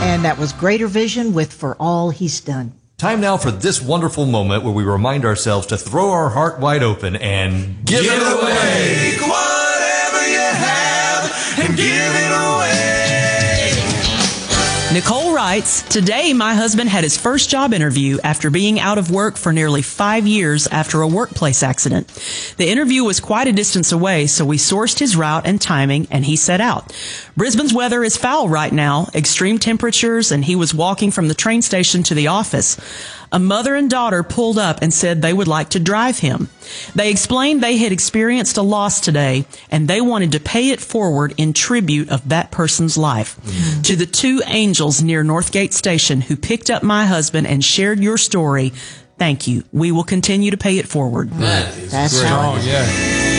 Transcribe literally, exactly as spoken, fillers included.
And that was Greater Vision with For All He's Done. Time now for this wonderful moment where we remind ourselves to throw our heart wide open and give, give it away. Take whatever you have and give it away. Nicole writes, today my husband had his first job interview after being out of work for nearly five years after a workplace accident. The interview was quite a distance away, so we sourced his route and timing, and he set out. Brisbane's weather is foul right now, extreme temperatures, and he was walking from the train station to the office. A mother and daughter pulled up and said they would like to drive him. They explained they had experienced a loss today, and they wanted to pay it forward in tribute of that person's life. Mm-hmm. To the two angels near Northgate Station who picked up my husband and shared your story, thank you. We will continue to pay it forward. That is That's great. how Oh, yeah.